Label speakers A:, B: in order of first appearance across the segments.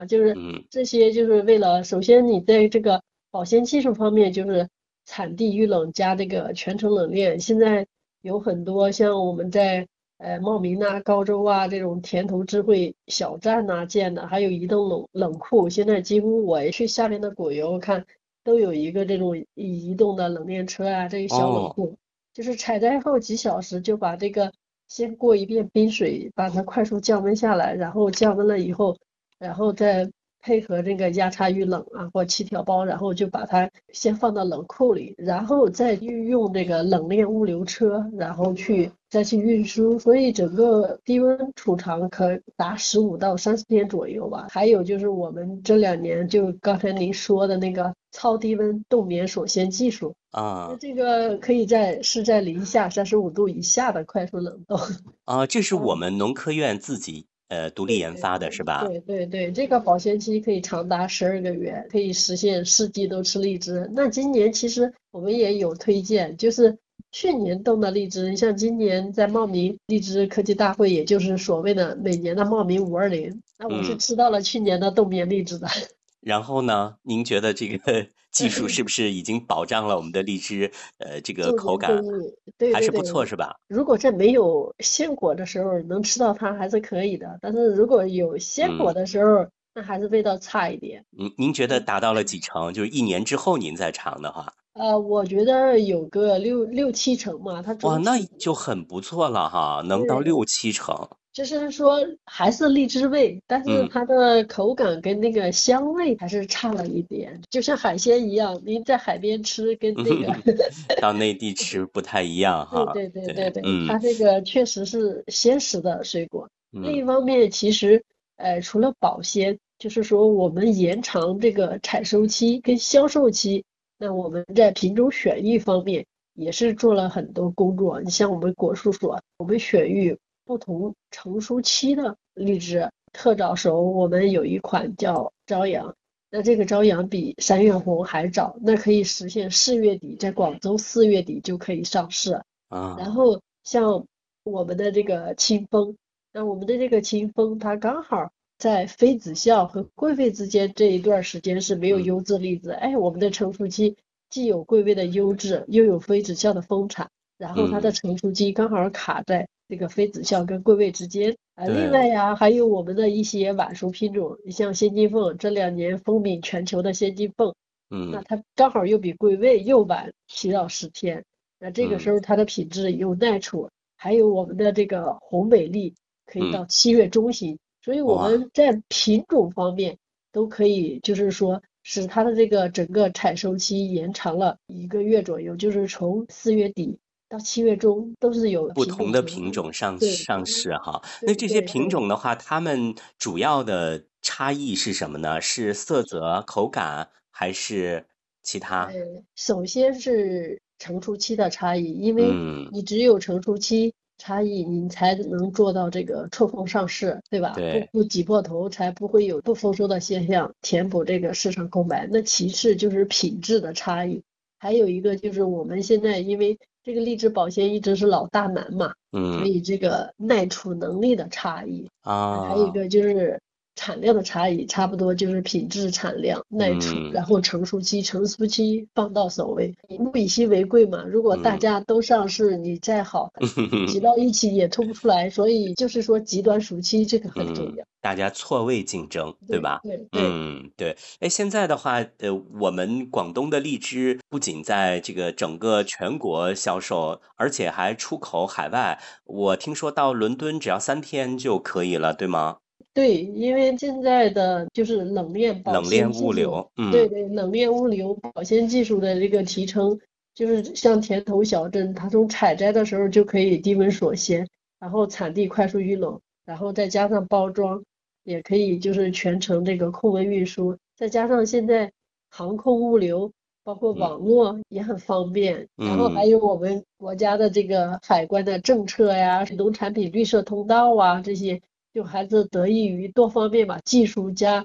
A: 就是
B: 嗯
A: 这些就是为了，首先你在这个保鲜技术方面，就是产地预冷加这个全程冷链。现在有很多像我们在茂名呐、高州啊这种田头智慧小站呐、建的，还有移动冷库。现在几乎我去下面的果园，我看都有一个这种移动的冷链车啊，这个小冷
B: 哦。
A: 库，就是采摘后几小时就把这个先过一遍冰水，把它快速降温下来，然后降温了以后。然后再配合这个压差预冷啊或气条包，然后就把它先放到冷库里，然后再运用这个冷链物流车，然后再去运输，所以整个低温储藏可达15到30天左右吧。还有就是我们这2年就刚才您说的那个超低温冻棉锁鲜技术。那
B: 啊
A: 这个可以在零下35度以下的快速冷冻。
B: 啊，这是我
A: 嗯，
B: 们农科院自己独立研发的是吧？
A: 对对对，这个保鲜期可以长达12个月，可以实现4季都吃荔枝。那今年其实我们也有推荐，就是去年冻的荔枝，你像今年在茂名荔枝科技大会，也就是所谓的每年的茂名520，那我是
B: 嗯。
A: 吃到了去年的冻眠荔枝的。
B: 然后呢，您觉得这个技术是不是已经保障了我们的荔枝这个
A: 重
B: 口感
A: 年重育，对
B: 还是不
A: 对对。
B: 错是吧？
A: 如果在没有鲜果的时候能吃到它还是可以的，但是如果有鲜果
B: 嗯。
A: 的时候，那还是味道差一点。
B: 您觉得达到了几成？就是1年之后您再尝的话。
A: 我觉得有个六七成嘛，它
B: 哇，
A: 总体
B: 那就很不错了哈，能到
A: 对，
B: 6、7成。
A: 就是说还是荔枝味，但是
B: 嗯。
A: 它的口感跟那个香味还是差了一点，就像海鲜一样，您在海边吃跟那个
B: 到内地吃不太一样哈。
A: 对对对对
B: 对。
A: 对，
B: 嗯
A: 它这个确实是鲜食的水果。另
B: 嗯
A: 一方面，其实除了保鲜，就是说我们延长这个采收期跟销售期，那我们在品种选育方面也是做了很多工作。你像我们果树所，我们选育不同成熟期的荔枝，特早熟，我们有一款叫朝阳。那这个朝阳比三月红还早，那可以实现4月底，在广州4月底就可以上市。然
B: 啊。
A: 后像我们的这个清风，那我们的这个清风，它刚好在非子孝和贵妃之间这一段时间是没有
B: 嗯
A: 优质栗子。哎，我们的成熟期既有贵妃的优质，又有非子孝的丰产，然后它的
B: 嗯。
A: 成熟期刚好卡在这个非子孝跟贵妃之间。另外
B: 对。
A: 呀，还有我们的一些晚熟品种，你像仙金凤，这2年风靡全球的仙金凤，那
B: 嗯
A: 它刚好又比贵妃又晚7到10天。那这个时
B: 嗯
A: 候它的品质有耐储，还有我们的这个红美丽可以
B: 嗯。
A: 到7月中旬，所以我
B: 哇。
A: 们在品种方面都可以，就是说使它的这个整个采收期延长了1个月左右，就是从4月底到7月中都是有品
B: 不同的
A: 种出来。
B: 品种
A: 对
B: 上市哈。那
A: 对
B: 这些
A: 对对。
B: 品种的话，它们主要的差异是什么呢？是色泽、口感，还是其他？
A: 首先是成熟期的差异，因为
B: 嗯。
A: 你只有成熟期差异，你才能做到这个错峰上市，对吧？不
B: 对。
A: 不挤破头，才不会有不丰收的现象，填补这个市场空白。那其次就是品质的差异，还有一个就是我们现在因为这个荔枝保鲜一直是老大难嘛，所
B: 嗯。
A: 以这个耐储能力的差异，还有一
B: 啊。
A: 个就是产量的差异，差不多就是品质、产量、耐储，
B: 嗯
A: 然后成熟期放到首位，以物以稀为贵嘛。如果大
B: 嗯。
A: 家都上市，你再好，挤到一起也冲不出来。所以就是说，极端暑期这个很重
B: 嗯，
A: 要。
B: 大家错位竞争，对
A: 对
B: 吧？
A: 对对。
B: 嗯，对。哎，现在的话，我们广东的荔枝不仅在这个整个全国销售，而且还出口海外。我听说到伦敦只要3天就可以了，对吗？
A: 对，因为现在的就是冷链保鲜
B: 冷链
A: 技术，
B: 物流。嗯
A: 对对，冷链物流保鲜技术的这个提升，就是像田头小镇，它从采摘的时候就可以低温锁鲜，然后产地快速预冷，然后再加上包装，也可以就是全程这个控温运输，再加上现在航空物流，包括
B: 嗯
A: 网络也很方便，然后还
B: 嗯。
A: 有我们国家的这个海关的政策呀，农产品绿色通道啊这些。就还是得益于多方面吧，技术加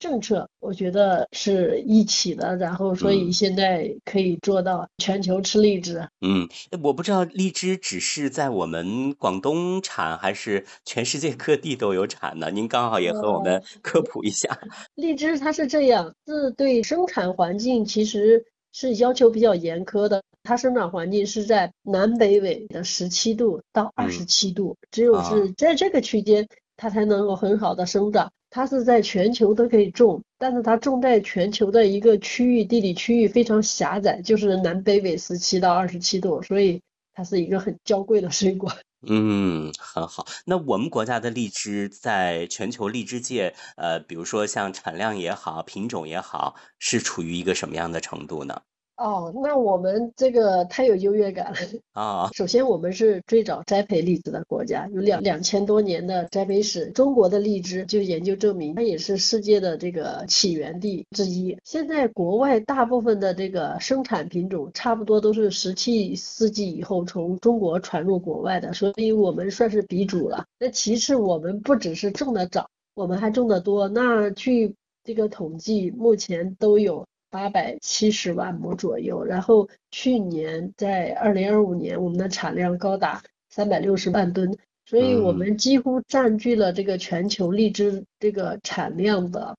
A: 政策，我觉得是一起的，然后所以
B: 嗯。
A: 现在可以做到全球吃荔枝。
B: 嗯，我不知道荔枝只是在我们广东产，还是全世界各地都有产呢？您刚好也和我们科普一下。
A: 荔枝它是这样，是对生产环境其实是要求比较严苛的。它生长环境是在南北纬的17度到二十
B: 嗯，
A: 七度，只有
B: 啊，
A: 是在这个区间，它才能够很好的生长。它是在全球都可以种，但是它种在全球的一个区域，地理区域非常狭窄，就是南北纬17到27度，所以它是一个很娇贵的水果。
B: 嗯，很好。那我们国家的荔枝在全球荔枝界，比如说像产量也好，品种也好，是处于一个什么样的程度呢？
A: 哦，那我们这个太有优越感了。
B: 啊，
A: 首先，我们是最早栽培荔枝的国家，有2000多年的栽培史。中国的荔枝就研究证明，它也是世界的这个起源地之一。现在国外大部分的这个生产品种，差不多都是17世纪以后从中国传入国外的，所以我们算是鼻祖了。那其次，我们不只是种的早，我们还种的多。那据这个统计，目前都有870万亩左右，然后去年在2025年，我们的产量高达360万吨，所以我
B: 嗯，
A: 们几乎占据了这个全球荔枝这个产量的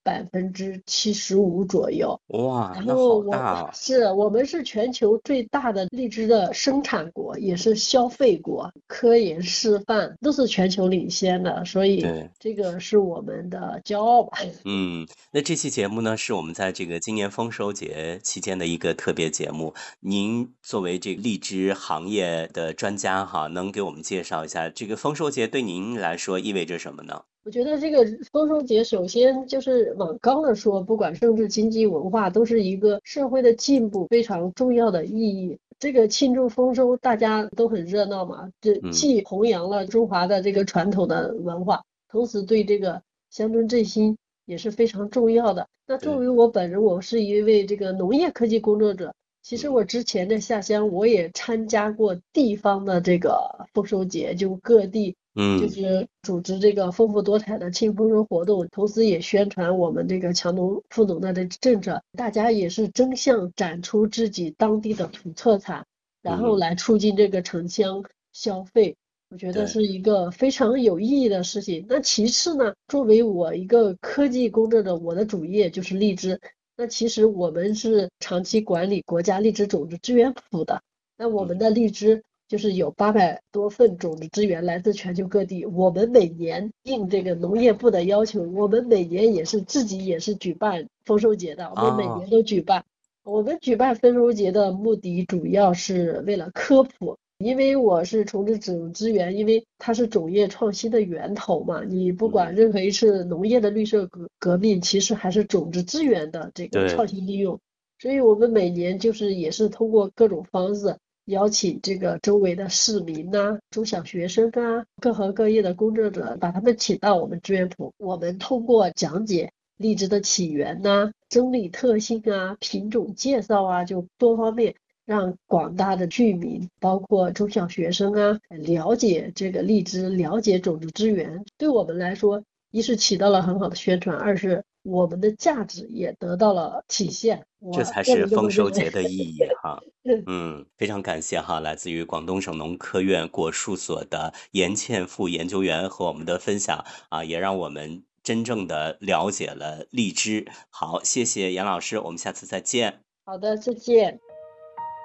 A: 75%左右。
B: 哇，
A: 然
B: 那好
A: 后我
B: 大哦。
A: 是我们是全球最大的荔枝的生产国，也是消费国，科研示范都是全球领先的，所以
B: 对。
A: 这个是我们的骄傲吧。
B: 嗯，那这期节目呢，是我们在这个今年丰收节期间的一个特别节目。您作为这个荔枝行业的专家哈，能给我们介绍一下这个丰收节对您来说意味着什么呢？
A: 我觉得这个丰收节，首先就是往高了说，不管政治、经济、文化，都是一个社会的进步非常重要的意义。这个庆祝丰收，大家都很热闹嘛，这
B: 嗯，
A: 既弘扬了中华的这个传统的文化，同时对这个乡村振兴也是非常重要的。那作
B: 对，
A: 为我本人，我是一位这个农业科技工作者。其实
B: 嗯
A: 我之前的下乡，我也参加过地方的这个丰收节，就各地就
B: 嗯
A: 是组织这个丰富多彩的庆丰收活动，同时也宣传我们这个强农富农的政策，大家也是争相展出自己当地的土特产，然后
B: 嗯，
A: 来促进这个城乡消费。我觉得
B: 对，
A: 是一个非常有意义的事情。那其次呢，作为我一个科技工作者，我的主业就是荔枝。那其实我们是长期管理国家荔枝种子资源库的。那我们
B: 嗯
A: 的荔枝就是有800多份种子资源来自全球各地。我们每年应这个农业部的要求，我们每年也是自己也是举办丰收节的，我们每
B: 啊，
A: 年都举办。我们举办丰收节的目的主要是为了科普，因为我是从事种子资源，因为它是种业创新的源头嘛。你不管
B: 嗯，
A: 任何一次农业的绿色革命，其实还是种子资源的这个创
B: 对，
A: 新利用。所以我们每年就是也是通过各种方式邀请这个周围的市民呐、中小学生啊、各行各业的工作者，把他们请到我们资源埔。我们通过讲解荔枝的起源呐、生理特性啊、品种介绍啊，就多方面让广大的居民，包括中小学生啊，了解这个荔枝，了解种子资源。对我们来说，一是起到了很好的宣传，二是我们的价值也得到了体现。
B: 这
A: 我个人这
B: 才是丰
A: 么认为。
B: 收节的意义哈。嗯，非常感谢哈，来自于广东省农科院果树所的严倩副研究员和我们的分享啊，也让我们真正的了解了荔枝。好，谢谢严老师，我们下次再见。
A: 好的，再见。